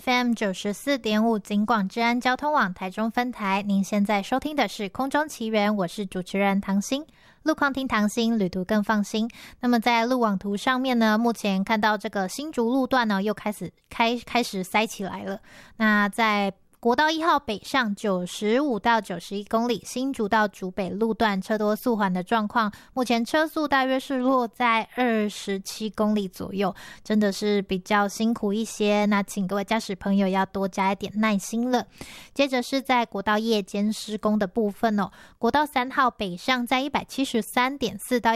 FM 94.5警广治安交通网台中分台，您现在收听的是空中奇缘，我是主持人唐心。路况听唐心，旅途更放心。那么在路网图上面呢，目前看到这个新竹路段呢，又开始塞起来了。那在国道1号北上95到91公里，新竹到竹北路段车多速缓的状况，目前车速大约是落在27公里左右，真的是比较辛苦一些。那请各位驾驶朋友要多加一点耐心了。接着是在国道夜间施工的部分哦，国道3号北上在 173.4 到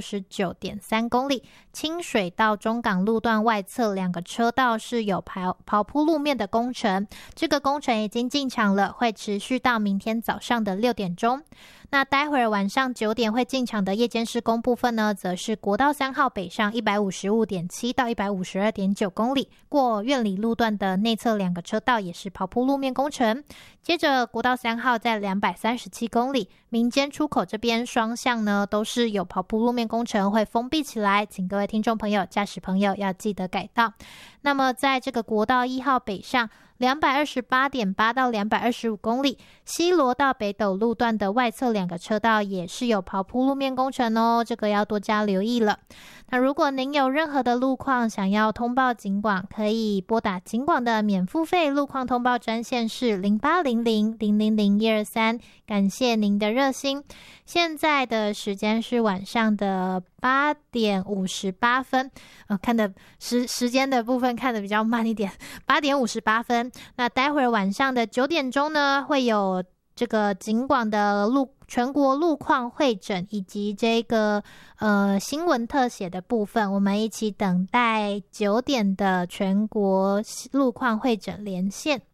169.3 公里，清水到中港路段外侧2个车道是有刨铺路面的工程，这个工程已经进场了，会持续到明天早上的6点钟。那待会儿晚上9点会进场的夜间施工部分呢，则是国道3号北上 155.7 到 152.9 公里，过苑里路段的内侧2个车道也是刨铺路面工程。接着国道3号在237公里，民间出口这边双向呢都是有刨铺路面工程，会封闭起来，请各位听众朋友、驾驶朋友要记得改道。那么在这个国道1号北上228.8 到225公里，西螺到北斗路段的外侧2个车道也是有刨铺路面工程哦，这个要多加留意了。那如果您有任何的路况想要通报警广，可以拨打警广的免付费路况通报专线是0800-000-123，感谢您的热心。现在的时间是晚上的8点58分，看的时间的部分看的比较慢一点，8点58分。那待会儿晚上的9点钟呢，会有这个警广的全国路况会诊以及这个新闻特写的部分，我们一起等待9点的全国路况会诊连线。